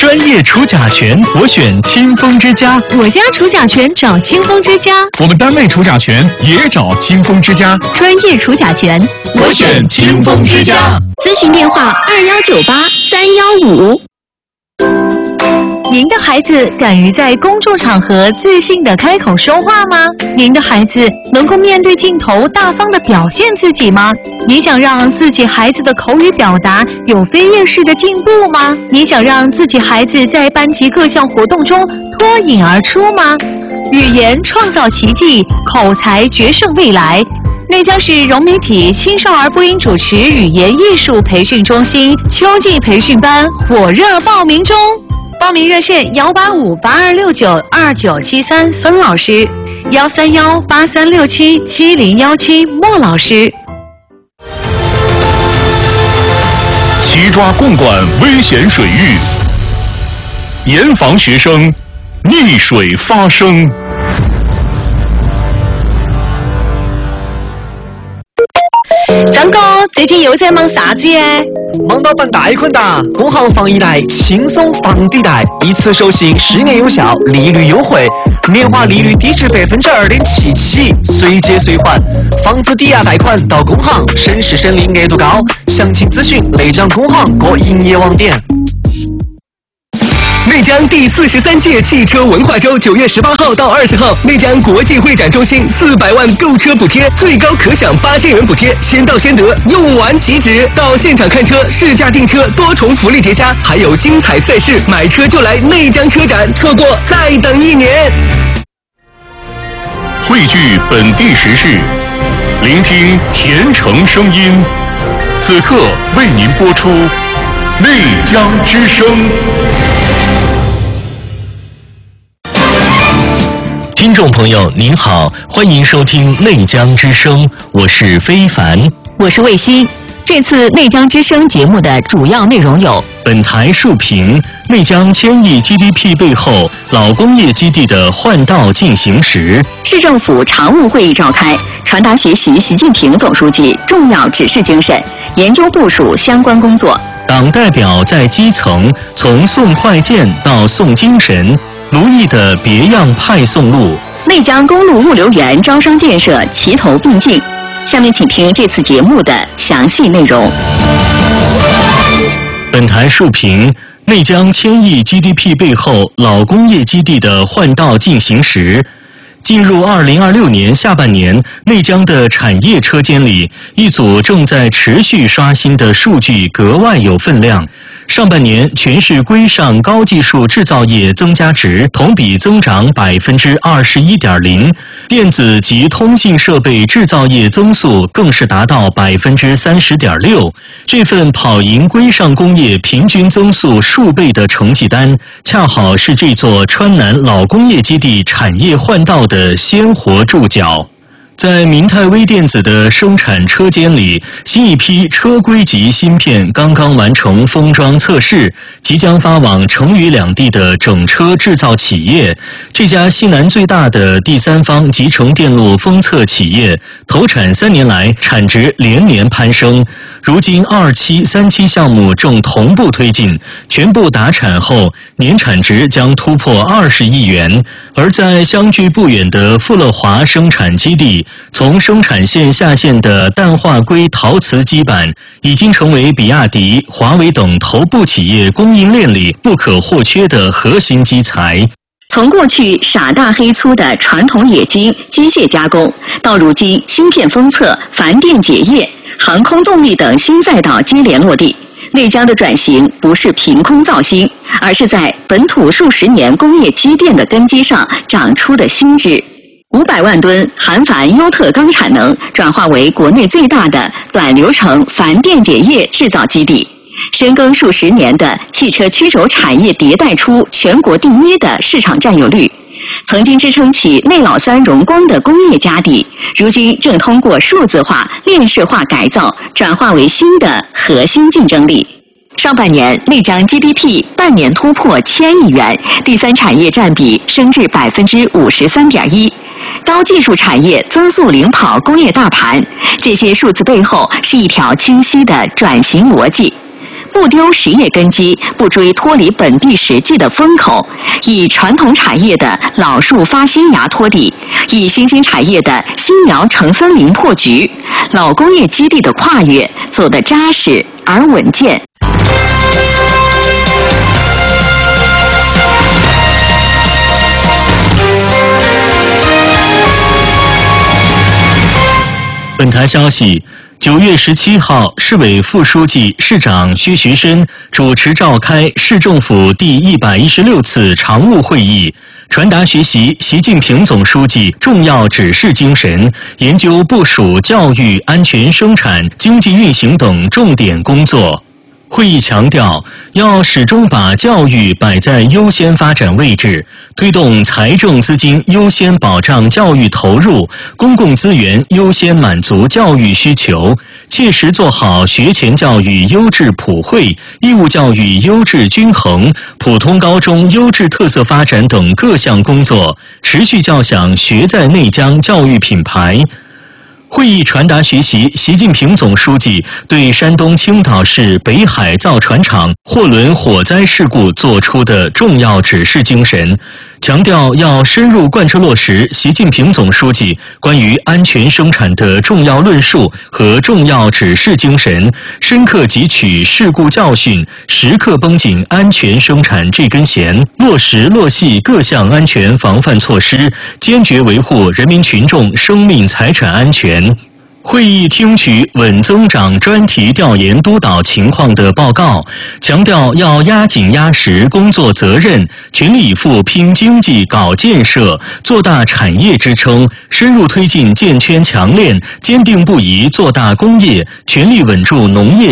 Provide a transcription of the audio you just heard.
专业除甲醛，我选清风之家。 我家除甲醛找清风之家。 我们单位除甲醛也找清风之家。 专业除甲醛， 我选清风之家。 咨询电话2198-315。您的孩子敢于在公众场合自信地开口说话吗？您的孩子能够面对镜头大方地表现自己吗？你想让自己孩子的口语表达有飞跃式的进步吗？你想让自己孩子在班级各项活动中脱颖而出吗？语言创造奇迹，口才决胜未来。内江市融媒体青少儿播音主持语言艺术培训中心秋季培训班火热报名中。报名热线185-8269-2973孙老师，131-8367-7017莫老师。 齐抓共管危险水域，严防学生溺水发生。 张哥，最近又在忙啥子耶？ 忙到办贷款哒！工行防疫贷轻松房抵贷，一次授信10年有效，利率优惠，年化利率低至2.7%起，随借随还，房子抵押贷款到工行，省时省力，额度高。详情咨询内江工行各营业网点。 内江第43届汽车文化周9月18号到20号，内江国际会展中心400万购车补贴，最高可享8000元补贴，先到先得，用完即止。到现场看车、试驾订车，多重福利叠加，还有精彩赛事，买车就来内江车展，错过再等1年。 汇聚本地时事，聆听甜城声音。此刻为您播出内江之声。 听众朋友您好，欢迎收听内江之声，我是非凡， 我是卫西。这次内江之声节目的主要内容有： 本台述评内江1000亿 GDP 背后老工业基地的换道进行时； 市政府常务会议召开，传达学习习近平总书记重要指示精神，研究部署相关工作； 党代表在基层从送快件到送精神，卢毅的别样派送路； 内江公路物流园招商建设齐头并进。下面请听这次节目的详细内容。 本台述评内江1000亿 GDP 背后老工业基地的换道进行时。进入2026年下半年，内江的产业车间里，一组正在持续刷新的数据格外有分量。上半年全市规上高技术制造业增加值同比增长21.0%，电子及通信设备制造业增速更是达到30.6%。这份跑赢规上工业平均增速数倍的成绩单，恰好是这座川南老工业基地产业换道的鲜活注脚。在明泰微电子的生产车间里，新一批车规级芯片刚刚完成封装测试，即将发往成渝两地的整车制造企业。这家西南最大的第三方集成电路封测企业，投产3年来产值连年攀升，如今2期、3期项目正同步推进，全部达产后，年产值将突破20亿元。而在相距不远的富乐华生产基地，从生产线下线的氮化硅陶瓷基板已经成为比亚迪、华为等头部企业供应链里不可或缺的核心基材。 从过去傻大黑粗的传统冶金、机械加工，到如今芯片封测、钒电解液、航空动力等新赛道接连落地，内江的转型不是凭空造新，而是在本土数十年工业积淀的根基上长出的新枝。500万吨含钒优特钢产能转化为国内最大的短流程钒电解液制造基地，深耕数十年的汽车曲轴产业迭代出全国第一的市场占有率，曾经支撑起内老三荣光的工业家底，如今正通过数字化、链式化改造，转化为新的核心竞争力。上半年，内江 GDP 半年突破1000亿元，第三产业占比升至53.1%，高技术产业增速领跑工业大盘。这些数字背后是一条清晰的转型逻辑。 不丢实业根基，不追脱离本地实际的风口，以传统产业的老树发新芽托底，以新兴产业的新苗成森林破局，老工业基地的跨越走得扎实而稳健。 本台消息，9月17号，市委副书记、市长薛学深主持召开市政府第116次常务会议，传达学习习近平总书记重要指示精神，研究部署教育、安全生产、经济运行等重点工作。会议强调，要始终把教育摆在优先发展位置，推动财政资金优先保障教育投入，公共资源优先满足教育需求，切实做好学前教育优质普惠、义务教育优质均衡、普通高中优质特色发展等各项工作，持续叫响学在内江教育品牌。会议传达学习习近平总书记对山东青岛市北海造船厂货轮火灾事故作出的重要指示精神，强调要深入贯彻落实习近平总书记关于安全生产的重要论述和重要指示精神，深刻汲取事故教训，时刻绷紧安全生产这根弦，落实落细各项安全防范措施，坚决维护人民群众生命财产安全。会议听取稳增长专题调研督导情况的报告，强调要压紧压实工作责任，全力以赴拼经济搞建设，做大产业支撑，深入推进建圈强链，坚定不移做大工业，全力稳住农业